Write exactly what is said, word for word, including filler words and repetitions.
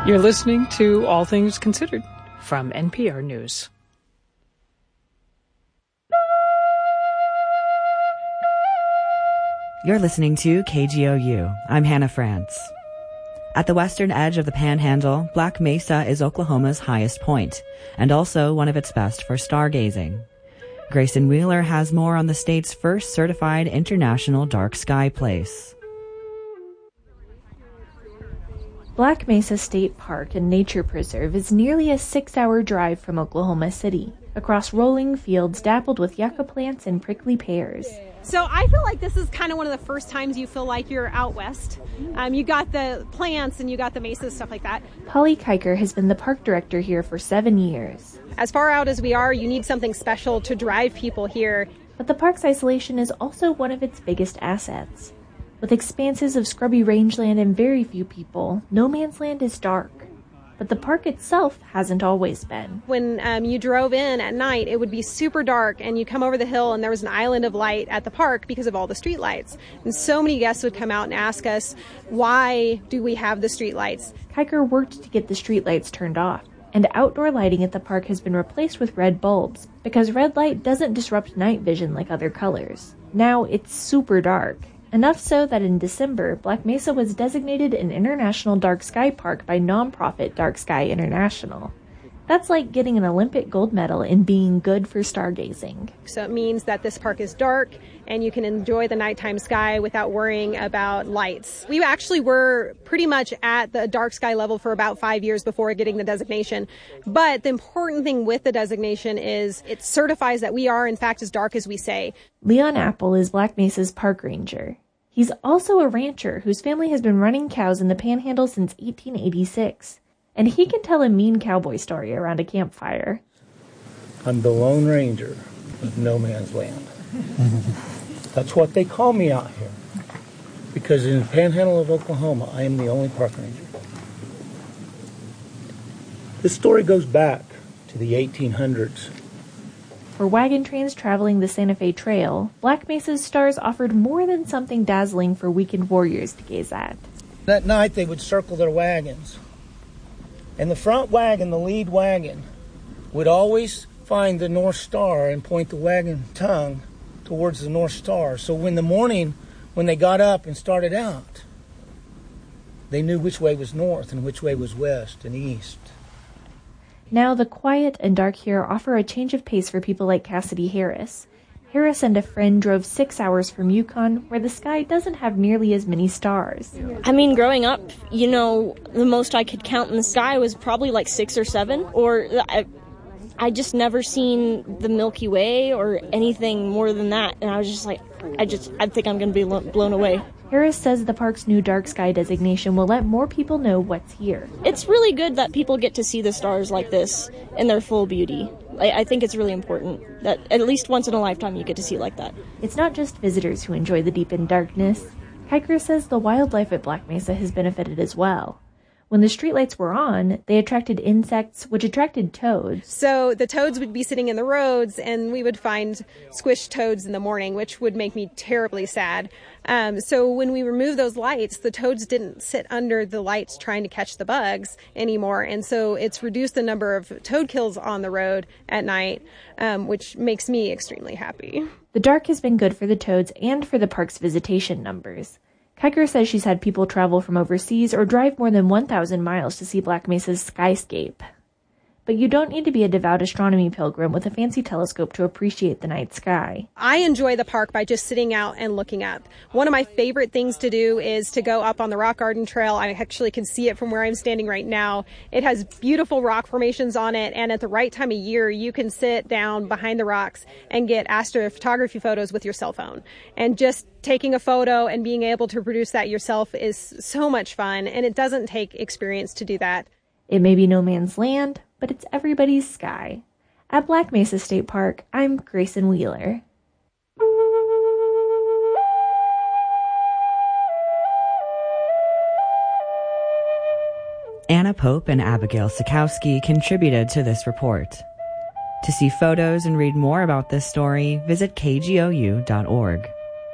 You're listening to All Things Considered from N P R News. You're listening to K G O U. I'm Hannah France. At the western edge of the Panhandle, Black Mesa is Oklahoma's highest point, and also one of its best for stargazing. Grayson Wheeler has more on the state's first certified international dark sky place. Black Mesa State Park and Nature Preserve is nearly a six-hour drive from Oklahoma City, across rolling fields dappled with yucca plants and prickly pears. So I feel like this is kind of one of the first times you feel like you're out west. Um, you got the plants and you got the mesas, stuff like that. Holly Kiker has been the park director here for seven years. As far out as we are, you need something special to drive people here. But the park's isolation is also one of its biggest assets. With expanses of scrubby rangeland and very few people, no man's land is dark. But the park itself hasn't always been. When um, you drove in at night, it would be super dark, and you come over the hill and there was an island of light at the park because of all the street lights. And so many guests would come out and ask us, why do we have the street lights? Kiker worked to get the street lights turned off, and outdoor lighting at the park has been replaced with red bulbs because red light doesn't disrupt night vision like other colors. Now it's super dark. Enough so that in December, Black Mesa was designated an International Dark Sky Park by nonprofit Dark Sky International. That's like getting an Olympic gold medal in being good for stargazing. So it means that this park is dark and you can enjoy the nighttime sky without worrying about lights. We actually were pretty much at the dark sky level for about five years before getting the designation. But the important thing with the designation is it certifies that we are in fact as dark as we say. Leon Apple is Black Mesa's park ranger. He's also a rancher whose family has been running cows in the Panhandle since eighteen eighty-six. And he can tell a mean cowboy story around a campfire. I'm the Lone Ranger of no man's land. That's what they call me out here. Because in the Panhandle of Oklahoma, I am the only park ranger. This story goes back to the eighteen hundreds. For wagon trains traveling the Santa Fe Trail, Black Mesa's stars offered more than something dazzling for weekend warriors to gaze at. That night, they would circle their wagons. And the front wagon, the lead wagon, would always find the North Star and point the wagon tongue towards the North Star. So when the morning, when they got up and started out, they knew which way was north and which way was west and east. Now the quiet and dark here offer a change of pace for people like Cassidy Harris. Harris and a friend drove six hours from Yukon, where the sky doesn't have nearly as many stars. I mean, growing up, you know, the most I could count in the sky was probably like six or seven, or I, I just never seen the Milky Way or anything more than that, and I was just like, I just, I think I'm going to be lo- blown away. Harris says the park's new dark sky designation will let more people know what's here. It's really good that people get to see the stars like this in their full beauty. I, I think it's really important that at least once in a lifetime you get to see it like that. It's not just visitors who enjoy the deepened darkness. Kiker says the wildlife at Black Mesa has benefited as well. When the streetlights were on, they attracted insects, which attracted toads. So the toads would be sitting in the roads, and we would find squished toads in the morning, which would make me terribly sad. Um, so when we removed those lights, the toads didn't sit under the lights trying to catch the bugs anymore. And so it's reduced the number of toad kills on the road at night, um, which makes me extremely happy. The dark has been good for the toads and for the park's visitation numbers. Kiker says she's had people travel from overseas or drive more than one thousand miles to see Black Mesa's skyscape. But you don't need to be a devout astronomy pilgrim with a fancy telescope to appreciate the night sky. I enjoy the park by just sitting out and looking up. One of my favorite things to do is to go up on the Rock Garden Trail. I actually can see it from where I'm standing right now. It has beautiful rock formations on it, and at the right time of year, you can sit down behind the rocks and get astrophotography photos with your cell phone. And just taking a photo and being able to produce that yourself is so much fun, and it doesn't take experience to do that. It may be no man's land, but it's everybody's sky. At Black Mesa State Park, I'm Grayson Wheeler. Anna Pope and Abigail Sikowski contributed to this report. To see photos and read more about this story, visit K G O U dot org.